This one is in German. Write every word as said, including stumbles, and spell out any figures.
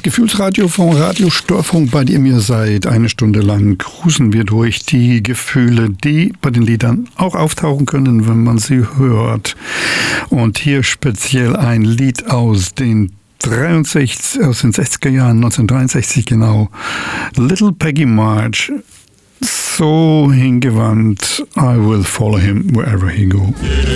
Gefühlsradio von Radio Störfunk, bei dem ihr seid. Eine Stunde lang cruisen wir durch die Gefühle, die bei den Liedern auch auftauchen können, wenn man sie hört. Und hier speziell ein Lied aus den dreiundsechzig, aus den sechziger Jahren, neunzehnhundertdreiundsechzig genau. Little Peggy March, so hingewandt, I will follow him wherever he go.